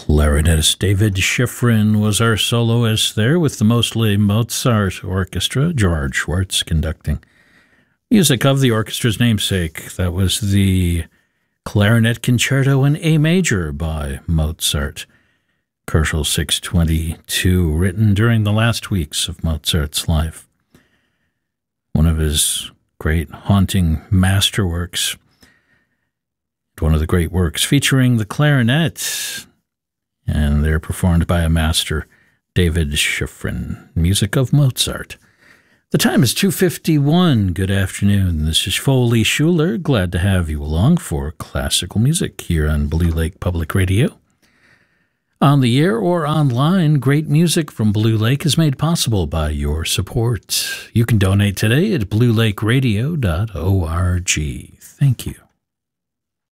Clarinetist David Schifrin was our soloist there with the mostly Mozart Orchestra, George Schwartz conducting. Music of the orchestra's namesake, that was the Clarinet Concerto in A Major by Mozart. Kochel 622, written during the last weeks of Mozart's life. One of his great haunting masterworks. One of the great works featuring the clarinet. And they're performed by a master, David Schifrin. Music of Mozart. The time is 2:51. Good afternoon. This is Foley Schuler. Glad to have you along for classical music here on Blue Lake Public Radio. On the air or online, great music from Blue Lake is made possible by your support. You can donate today at bluelakeradio.org. Thank you.